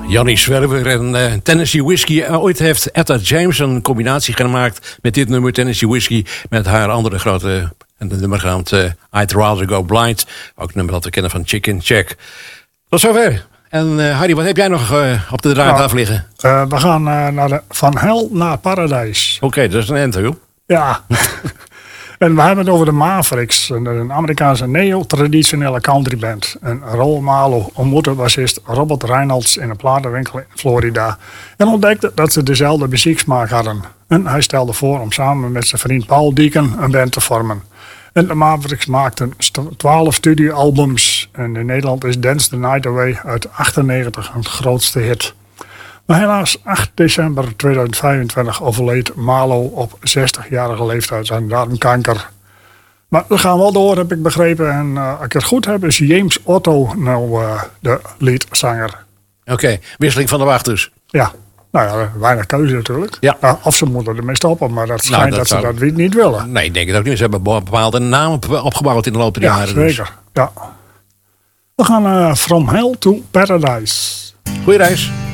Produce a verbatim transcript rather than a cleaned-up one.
Jannie Zwerver en uh, Tennessee Whiskey. Uh, ooit heeft Etta James een combinatie gemaakt met dit nummer Tennessee Whiskey met haar andere grote en de nummer genaamd uh, I'd Rather Go Blind. Ook een nummer dat we kennen van Chicken Check. Tot zover. En uh, Harry, wat heb jij nog uh, op de draaitafel liggen? Uh, we gaan uh, naar de, van hel naar paradijs. Oké, okay, dat is een interview. Ja. En we hebben het over de Mavericks, een Amerikaanse neo-traditionele countryband. Een Raoul Malo ontmoette bassist Robert Reynolds in een platenwinkel in Florida en ontdekte dat ze dezelfde muzieksmaak hadden. En hij stelde voor om samen met zijn vriend Paul Deacon een band te vormen. En de Mavericks maakten twaalf studioalbums en in Nederland is Dance the Night Away uit achtennegentig een grootste hit. Maar helaas, acht december tweeduizend vijfentwintig overleed Malo op zestigjarige leeftijd aan darmkanker. Maar we gaan wel door, heb ik begrepen. En uh, als ik het goed heb, is James Otto nou uh, de leadzanger. Oké, okay, wisseling van de wacht dus. Ja, nou ja, weinig keuze natuurlijk. Ja. Uh, of ze moeten ermee stoppen, maar dat schijnt nou, dat, dat zou... ze dat niet willen. Nee, ik denk het ook niet. Ze hebben bepaalde namen opgebouwd in de loop der ja, jaren. Zeker. Dus. Ja, we gaan uh, From Hell to Paradise. Goeie reis.